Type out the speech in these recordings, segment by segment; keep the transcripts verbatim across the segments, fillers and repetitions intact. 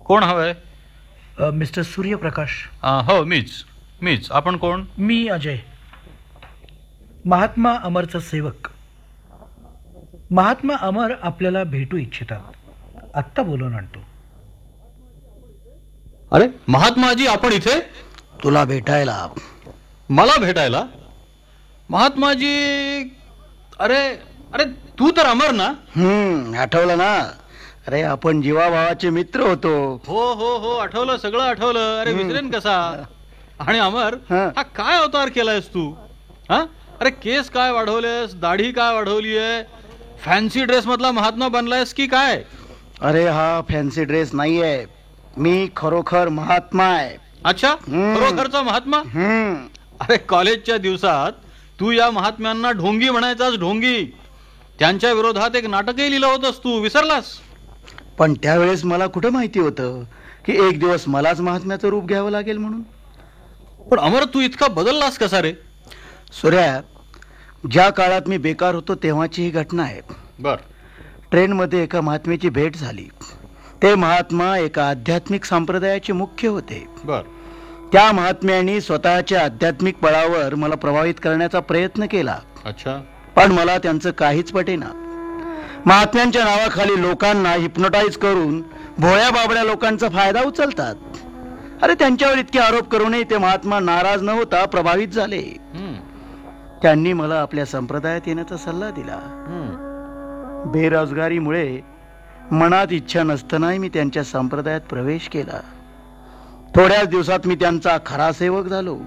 कोण हवंय? अ, मिस्टर सूर्यप्रकाश. अ, हो मीच मीच आपण कोण? मी अजय, महात्मा अमरचा सेवक. महात्मा अमर आपल्याला भेटू इच्छितात. आत्ता बोलून आणतो. अरे महात्माजी आपण इथे? तुला भेटायला. मला भेटायला? महात्माजी, अरे अरे तू तर अमर ना? हम्म आठवलं ना? अरे आपण जीवाभावाचे मित्र होतो. हो हो हो आठवलं, सगळं आठवलं. अरे विसरेन कसा? आणि अमर, हा. हा काय अवतार केलायस तू? हा, अरे केस काय वाढवलेस, दाढी काय वाढवली आहे, फॅन्सी ड्रेस मधला महात्मा बनलायस की काय? अरे हा फॅन्सी ड्रेस नाहीये, मी खरोखर महात्मा आहे. अच्छा, हम्म. खरोखरचा महात्मा? हम्म अरे कॉलेजच्या दिवसात तू या महात्म्यांना ढोंगी म्हणायचास, ढोंगी. त्यांच्या विरोधात एक नाटकही लिहिलं होतंस तू, विसरलास? पण त्यावेळेस मला कुठं माहिती होतं की एक दिवस मलाच महात्म्याचं रूप घ्यावं लागेल म्हणून. पण अमर, तू इतका बदललास कसा रे? सूर्या, ज्या काळात मी बेकार होतो तेव्हाची ही घटना आहे. बर. ट्रेनमध्ये एका महात्म्याची भेट झाली. ते महात्मा एका आध्यात्मिक संप्रदायाचे मुख्य होते. बर. त्या महात्म्यांनी स्वतःच्या आध्यात्मिक बळावर मला प्रभावित करण्याचा प्रयत्न केला. अच्छा. पण मला त्यांचं काहीच पटेना. महात्म्यांच्या नावाखाली लोकांना हिप्नोटाईज करून भोळ्या बाबड्या लोकांचा फायदा उचलतात. अरे त्यांच्यावर इतके आरोप करूनही ते महात्मा नाराज न होता प्रभावित झाले. हम्म. त्यांनी मला आपल्या संप्रदायात येण्याचा सल्ला दिला. हम्म. बेरोजगारीमुळे मनात इच्छा नसतानाही मी त्यांच्या संप्रदायात प्रवेश केला. थोड्याच दिवसात मी त्यांचा खरा सेवक झालो.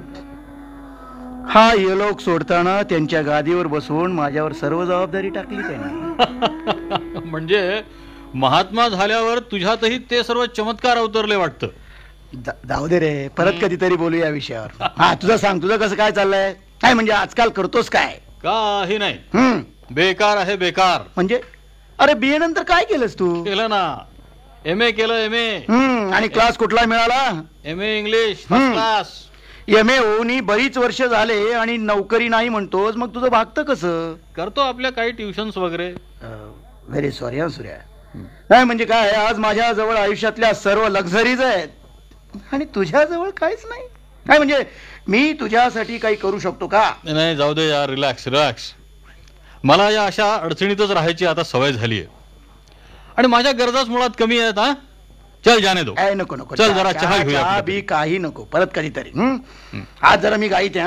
हा यलोक सोडताना त्यांच्या गादीवर बसवून माझ्यावर सर्व जबाबदारी टाकली त्यांनी. म्हणजे महात्मा झाल्यावर तुझ्यातही ते सर्व चमत्कार अवतरले वाटतं. जा- जाऊ दे रे, परत कधीतरी बोलू या विषयावर. हा तुझं सांग, तुझं कसं काय चाललंय? काय म्हणजे आजकाल करतोस काय? काही नाही, हम्म बेकार आहे, बेकार. म्हणजे अरे बी ए नंतर काय केलंस तू? केलं ना, एम ए केलं, एम ए. हम्म आणि क्लास कुठला मिळाला? एम ए इंग्लिश हम्म. First class. एम ए होऊन बरीच वर्ष झाले आणि नोकरी नाही म्हणतोस, मग तुझं भागतं कसं? करतो आपल्या काही ट्युशन्स वगैरे. व्हेरी सॉरी हा सूर्या. नाही म्हणजे काय, आज माझ्या जवळ आयुष्यातल्या सर्व लक्झरीज आहेत आणि तुझ्या जवळ काहीच नाही. काय म्हणजे मी तुझ्यासाठी काही करू शकतो का? नाही जाऊ दे यार, रिलॅक्स रिलॅक्स. मला या अशा अडचणीतच राहायची आता सवय झाली आहे आणि माझ्या गरजाच मुळात कमी आहेत. हा, चल जाने दो. काय नको नको, चल जरा चहा घेऊया चहा कुठेतरी. बी काही नको, परत कधीतरी. हं? आज जरा मी गाईत आहे.